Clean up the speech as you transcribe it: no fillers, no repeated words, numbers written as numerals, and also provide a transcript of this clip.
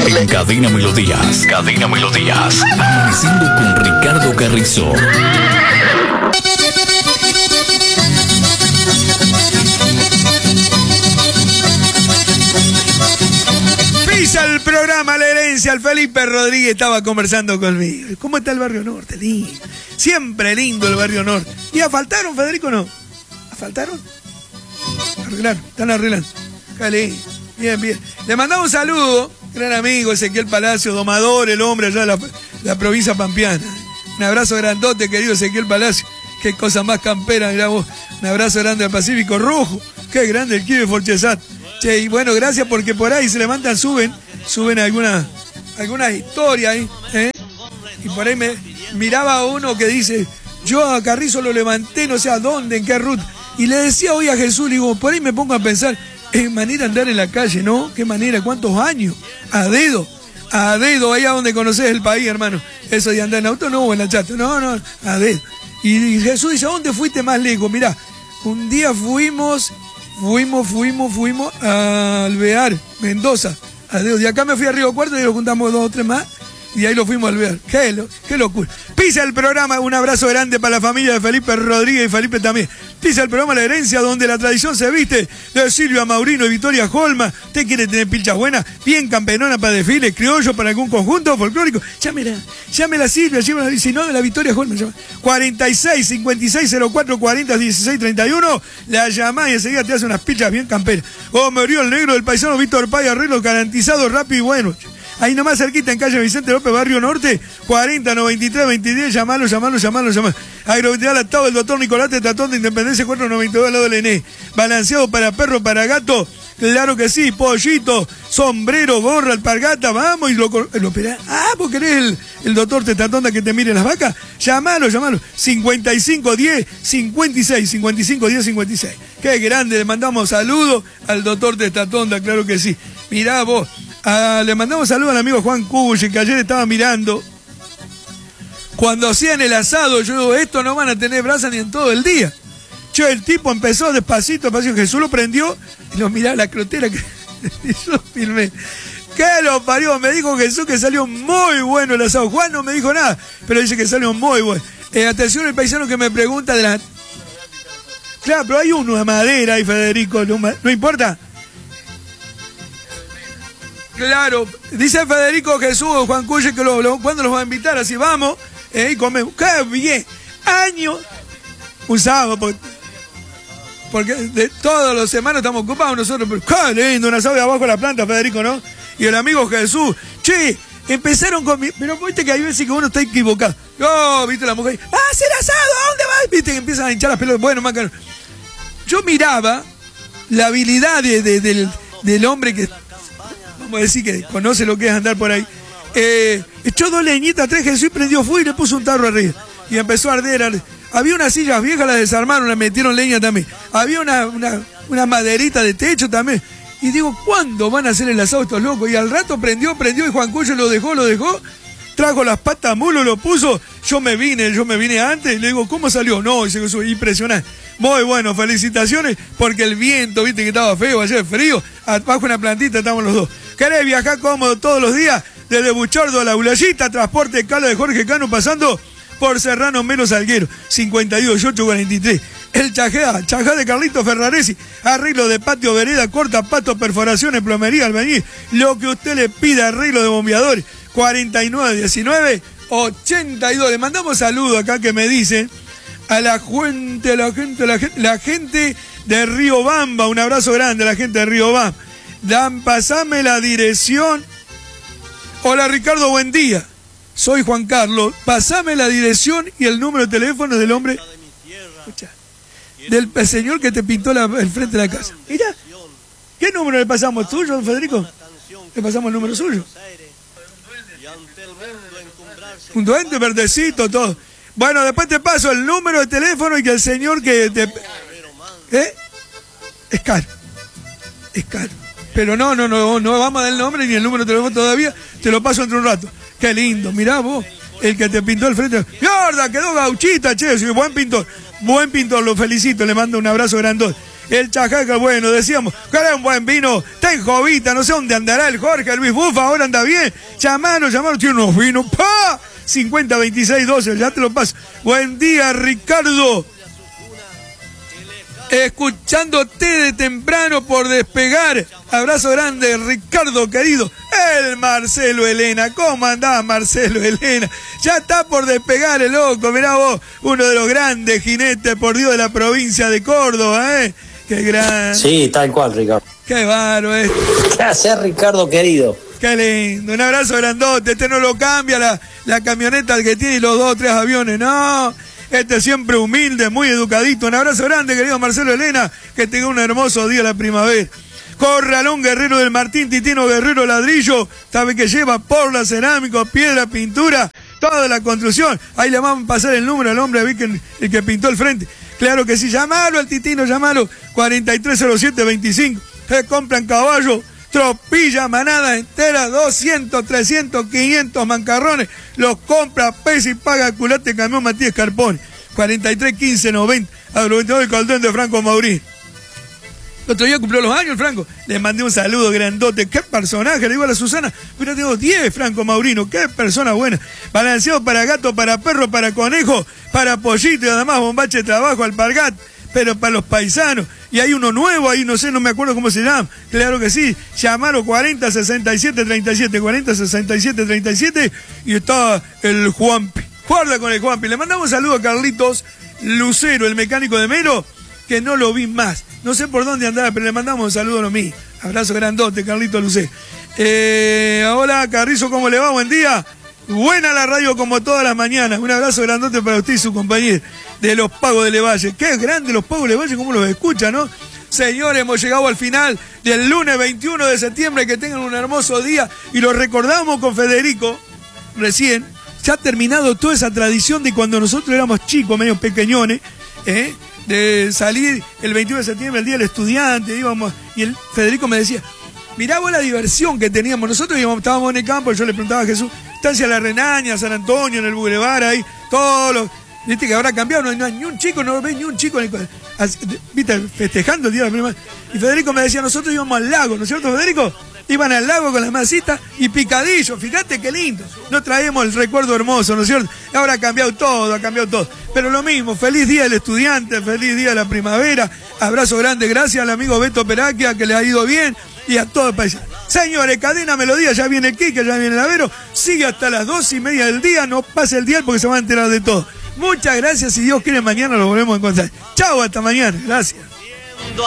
En Cadena Melodías. Cadena Melodías. Amaneciendo con Ricardo Carrizo. Pisa el programa La Herencia. El Felipe Rodríguez estaba conversando conmigo. ¿Cómo está el barrio norte? Lindo. Siempre lindo el barrio norte. ¿Y asfaltaron, Federico, no? ¿Asfaltaron? Arreglaron, están arreglando. Jale, bien, bien. Le mandamos un saludo, gran amigo Ezequiel Palacio, domador, el hombre allá de la provincia pampeana. Un abrazo grandote, querido Ezequiel Palacio. Qué cosa más campera, mirá vos. Un abrazo grande al Pacífico Rojo. Qué grande el Kibe Forchesat. Che, y bueno, gracias porque por ahí se levantan, suben algunas historias ahí, ¿eh? Y por ahí me miraba uno que dice, yo a Carrizo lo levanté, no sé a dónde, en qué ruta. Y le decía hoy a Jesús, le digo, por ahí me pongo a pensar, es manera de andar en la calle, ¿no? ¿Qué manera? ¿Cuántos años? A dedo, allá donde conoces el país, hermano. Eso de andar en auto, no, o en la chata, no, a dedo. Y Jesús dice, ¿a dónde fuiste más lejos? Mirá, un día fuimos a Alvear, Mendoza, a dedo. Y acá me fui a Río Cuarto y lo juntamos 2 o 3 más. Y ahí lo fuimos a Alvear. Qué locura. Pisa el programa, un abrazo grande para la familia de Felipe Rodríguez y Felipe también. Pisa el programa La Herencia, donde la tradición se viste, de Silvia Maurino y Victoria Holma. ¿Usted quiere tener pilchas buenas? Bien campeonona para desfiles, criollo para algún conjunto folclórico. Llámela Silvia, si no de la Victoria Holma. 46 56 04 40 16 31. La llamás y enseguida te hace unas pilchas bien camperas. Oh, me murió el negro del paisano Víctor Pay, arreglo garantizado, rápido y bueno. Ahí nomás cerquita en calle Vicente López, Barrio Norte, 40 93 23, llamalo. Agroveterinario Atado del doctor Nicolás Tetratón de Independencia 492 al lado del ENE. Balanceado para perro, para gato, claro que sí, pollito, sombrero, gorra, alpargata, vamos y lo operás. Ah, vos querés el doctor Tetratón que te mire las vacas, llamalo. 55 10 56, 55 10 56. Qué grande, le mandamos saludos al doctor Tetratón, claro que sí. Mirá vos. Le mandamos saludos al amigo Juan Cubuche, que ayer estaba mirando. Cuando hacían el asado, yo digo, esto no van a tener brasa ni en todo el día. Che, el tipo empezó despacito, Jesús lo prendió y lo miraba la crotera que y yo filmé. ¿Qué lo parió? Me dijo Jesús que salió muy bueno el asado. Juan no me dijo nada, pero dice que salió muy bueno. Atención el paisano que me pregunta de la... Claro, pero hay uno de madera ahí, Federico, no importa. Claro, dice Federico Jesús, Juan Cuye, que ¿cuándo los va a invitar? Así vamos, y comemos. ¡Qué bien! Años usamos, porque de todas las semanas estamos ocupados nosotros. Pero ¡qué lindo! Un asado de abajo de la planta, Federico, ¿no? Y el amigo Jesús, che, empezaron con pero viste que hay veces que uno está equivocado. Oh, viste la mujer, ¡va a hacer asado! ¿A dónde vas? Viste que empiezan a hinchar las pelotas. Bueno, más que... Yo miraba la habilidad del hombre que... Vamos a decir que conoce lo que es andar por ahí. Echó 2 leñitas, 3 Jesús y prendió fuego y le puso un tarro arriba. Y empezó a arder. Había unas sillas viejas, las desarmaron, las metieron leña también. Había una maderita de techo también. Y digo, ¿cuándo van a hacer el asado estos locos? Y al rato prendió y Juan Cuyo lo dejó. Trajo las patas a mulo, lo puso. Yo me vine antes y le digo, ¿cómo salió? No, dice Jesús, impresionante. Muy bueno, felicitaciones, porque el viento, viste que estaba feo, ayer frío, bajo una plantita estamos los dos. ¿Querés viajar cómodo todos los días? Desde Buchordo a La Ulayita, transporte de Cala de Jorge Cano, pasando por Serrano Melo Salguero, 52-843. El Chajá de Carlito Ferraresi, arreglo de patio, vereda, corta, pato, perforaciones, plomería, albañil, lo que usted le pida, arreglo de bombeadores, 4919-82. Le mandamos saludos acá que me dicen a la gente de Río Bamba, un abrazo grande a la gente de Río Bamba. Pasame la dirección. Hola Ricardo, buen día. Soy Juan Carlos. Pasame la dirección y el número de teléfono del hombre. Escucha, del señor que te pintó el frente de la casa. Mira, ¿qué número le pasamos? ¿Tuyo, Federico? Le pasamos el número suyo. Un duende verdecito, todo. Bueno, después te paso el número de teléfono y que el señor que te... Es caro. Pero no vamos a dar el nombre ni el número de teléfono todavía. Te lo paso entre un rato. Qué lindo, mirá vos. El que te pintó el frente. ¡Gorda! Quedó gauchita, che. Buen pintor, lo felicito. Le mando un abrazo grandote. el Chajaca, bueno, decíamos, que era un buen vino, está en Jovita, no sé dónde andará el Jorge, el Luis Bufa, ahora anda bien. Llamanos, tiene unos vinos, ¡pa! 50, 26, 12, ya te lo paso. Buen día, Ricardo. Escuchándote de temprano por despegar. Abrazo grande, Ricardo querido. El Marcelo Elena. ¿Cómo andás, Marcelo Elena? Ya está por despegar el loco. Mirá vos, uno de los grandes jinetes, por Dios, de la provincia de Córdoba, ¿eh? Qué grande. Sí, tal cual, Ricardo. Qué bárbaro, ¿Qué haces, Ricardo querido? Qué lindo. Un abrazo grandote. Este no lo cambia la camioneta que tiene y los 2 o 3 aviones. No. Este siempre humilde, muy educadito. Un abrazo grande, querido Marcelo Elena. Que tenga un hermoso día la primavera. Corralón Guerrero del Martín Titino Guerrero Ladrillo. Sabe que lleva porla, cerámico, piedra, pintura, toda la construcción. Ahí le vamos a pasar el número al hombre, el que pintó el frente. Claro que sí, llamalo al Titino, llamalo. 430725. Se compran caballo, tropilla, manada entera, 200, 300, 500 mancarrones. Los compra, pesa y paga, culate, camión Matías Carpone. 431590. Aglomerado del Caldón de Franco Maurí. El otro día cumplió los años, Franco. Le mandé un saludo grandote. Qué personaje, le digo a la Susana. Mira, tengo 10, Franco Maurino. Qué persona buena. Balanceado para gato, para perro, para conejo, para pollito y además bombache de trabajo, alpargat. Pero para los paisanos. Y hay uno nuevo ahí, no sé, no me acuerdo cómo se llama. Claro que sí. Llamaron 406737, 406737. Y está el Juanpi. Guarda con el Juanpi. Le mandamos un saludo a Carlitos Lucero, el mecánico de Mero, que no lo vi más. No sé por dónde andaba, pero le mandamos un saludo a lo mío. Abrazo grandote, Carlitos Lucero. Hola, Carrizo, ¿cómo le va? Buen día. Buena la radio como todas las mañanas. Un abrazo grandote para usted y su compañero de los Pagos de Levalle. Qué grande los Pagos de Levalle, cómo los escucha, ¿no? Señores, hemos llegado al final del lunes 21 de septiembre. Que tengan un hermoso día. Y lo recordamos con Federico, recién. Se ha terminado toda esa tradición de cuando nosotros éramos chicos, medio pequeñones, de salir el 21 de septiembre, el Día del Estudiante, íbamos, y el Federico me decía, mirá vos la diversión que teníamos. Nosotros estábamos en el campo, yo le preguntaba a Jesús, Estancia La Renaña, San Antonio, en el Boulevard, ahí, todos los... Viste que habrá cambiado, no hay ni un chico, no ves ni un chico, viste, festejando el Día de la Primavera. Y Federico me decía, nosotros íbamos al lago, ¿no es cierto, Federico? Iban al lago con las masitas y picadillos, fíjate qué lindo. No traemos el recuerdo hermoso, ¿no es cierto? Ahora ha cambiado todo, Pero lo mismo, feliz día del estudiante, feliz día de la primavera. Abrazo grande, gracias al amigo Beto Peraquia, que le ha ido bien, y a todo el país. Señores, Cadena Melodía, ya viene el Quique, ya viene el Avero, sigue hasta las 2:30 del día, no pase el día porque se va a enterar de todo. Muchas gracias, si Dios quiere mañana lo volvemos a encontrar. Chau, hasta mañana, gracias.